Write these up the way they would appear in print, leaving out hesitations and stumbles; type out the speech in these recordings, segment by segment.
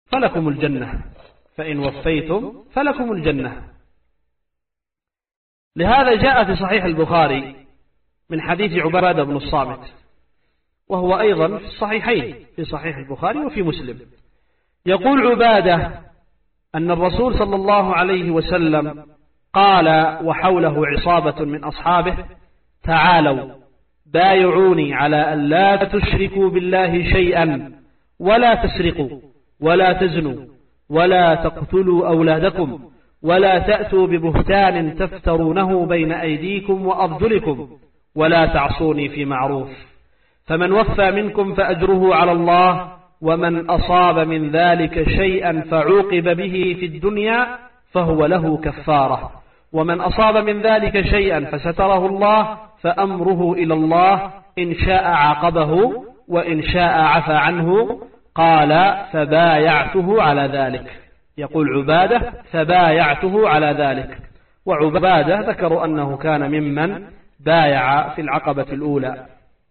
فلكم الجنة، فإن وفيتم فلكم الجنة. لهذا جاء في صحيح البخاري من حديث عبادة بن الصامت، وهو أيضا في الصحيحين في صحيح البخاري وفي مسلم، يقول عبادة أن الرسول صلى الله عليه وسلم قال وحوله عصابة من أصحابه: تعالوا بايعوني على أن لا تشركوا بالله شيئا، ولا تسرقوا، ولا تزنوا، ولا تقتلوا أولادكم، ولا تأتوا ببهتان تفترونه بين أيديكم وأرجلكم، ولا تعصوني في معروف، فمن وفى منكم فأجره على الله، ومن أصاب من ذلك شيئا فعوقب به في الدنيا فهو له كفارة، ومن أصاب من ذلك شيئا فستره الله فأمره إلى الله، إن شاء عاقبه وإن شاء عفى عنه. قال فبايعته على ذلك. يقول عبادة: فبايعته على ذلك. وعبادة ذكروا أنه كان ممن بايع في العقبة الأولى.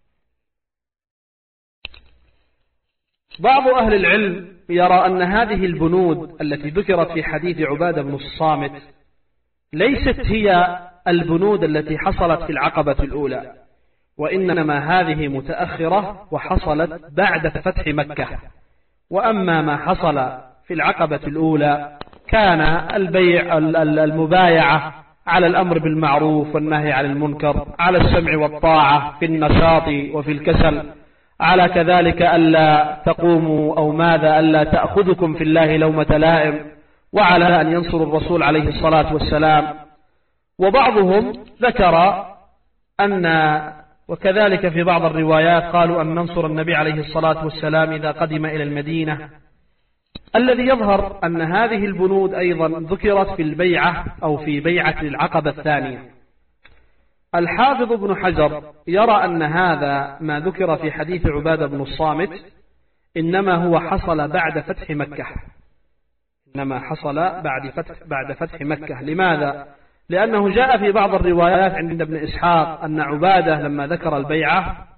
بعض أهل العلم يرى أن هذه البنود التي ذكرت في حديث عبادة بن الصامت ليست هي البنود التي حصلت في العقبة الأولى، وإنما هذه متأخرة وحصلت بعد فتح مكة. وأما ما حصل في العقبة الأولى كان البيع المبايعة على الأمر بالمعروف والنهي عن المنكر، على السمع والطاعة في النشاط وفي الكسل، على كذلك ألا تقوموا أو ماذا ألا تأخذكم في الله لومة لائم، وعلى أن ينصر الرسول عليه الصلاة والسلام. وبعضهم ذكر أن وكذلك في بعض الروايات قالوا أن ننصر النبي عليه الصلاة والسلام إذا قدم إلى المدينة. الذي يظهر أن هذه البنود أيضا ذكرت في البيعة أو في بيعة العقبة الثانية. الحافظ ابن حجر يرى أن هذا ما ذكر في حديث عبادة بن الصامت إنما هو حصل بعد فتح مكة، إنما حصل بعد فتح مكة. لماذا؟ لأنه جاء في بعض الروايات عند ابن إسحاق أن عبادة لما ذكر البيعة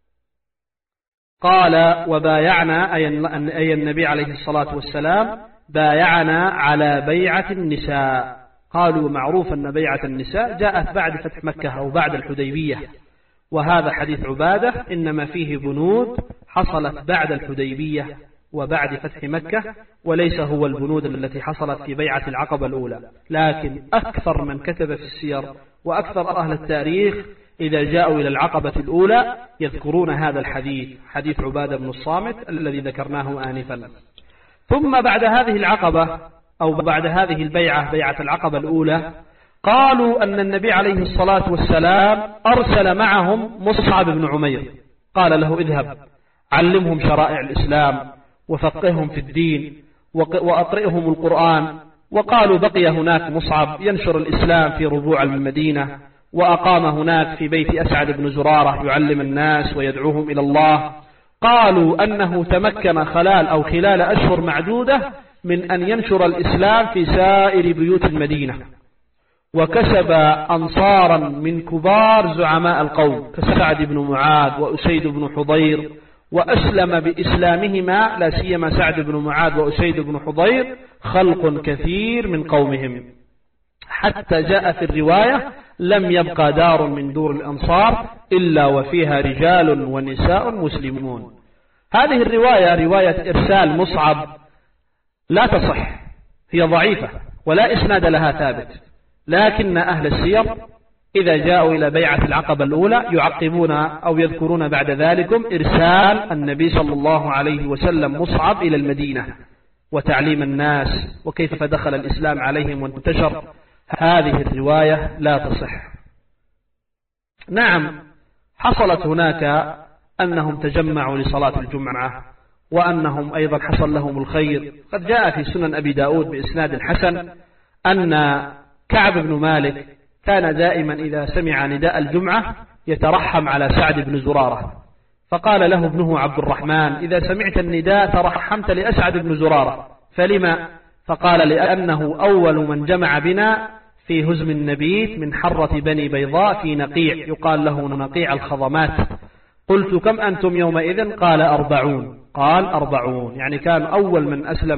قال: وبايعنا أي النبي عليه الصلاة والسلام بايعنا على بيعة النساء. قالوا معروف أن بيعة النساء جاءت بعد فتح مكة أو بعد الحديبية، وهذا حديث عبادة إنما فيه بنود حصلت بعد الحديبية وبعد فتح مكة، وليس هو البنود التي حصلت في بيعة العقبة الأولى. لكن أكثر من كتب في السير وأكثر أهل التاريخ إذا جاءوا إلى العقبة الأولى يذكرون هذا الحديث، حديث عبادة بن الصامت الذي ذكرناه آنفا. ثم بعد هذه العقبة أو بعد هذه البيعة، بيعة العقبة الأولى، قالوا أن النبي عليه الصلاة والسلام أرسل معهم مصعب بن عمير، قال له: اذهب علمهم شرائع الإسلام وفقههم في الدين وأقرئهم القرآن. وقالوا بقي هناك مصعب ينشر الإسلام في ربوع المدينة، وأقام هناك في بيت أسعد بن زرارة يعلم الناس ويدعوهم إلى الله. قالوا أنه تمكن خلال أشهر معدودة من أن ينشر الإسلام في سائر بيوت المدينة، وكسب أنصارا من كبار زعماء القوم كسعد بن معاذ وأسيد بن حضير، وأسلم بإسلامهما لا سيما سعد بن معاذ وأسيد بن حضير خلق كثير من قومهم، حتى جاء في الرواية: لم يبقى دار من دور الأنصار إلا وفيها رجال ونساء مسلمون. هذه الرواية رواية إرسال مصعب لا تصح، هي ضعيفة ولا إسناد لها ثابت، لكن أهل السير إذا جاءوا إلى بيعة العقبة الأولى يعقبون أو يذكرون بعد ذلك إرسال النبي صلى الله عليه وسلم مصعب إلى المدينة وتعليم الناس وكيف دخل الإسلام عليهم وانتشر. هذه الرواية لا تصح. نعم، حصلت هناك أنهم تجمعوا لصلاة الجمعة، وأنهم أيضا حصل لهم الخير. قد جاء في سنن أبي داود بإسناد حسن أن كعب بن مالك كان دائما إذا سمع نداء الجمعة يترحم على سعد بن زرارة، فقال له ابنه عبد الرحمن: إذا سمعت النداء ترحمت لأسعد بن زرارة، فلما؟ فقال: لأنه أول من جمع بنا في هزم النبيت من حرة بني بيضاء في نقيع يقال له نقيع الخضمات. قلت: كم أنتم يومئذ؟ قال: 40. قال: 40، يعني كان أول من أسلم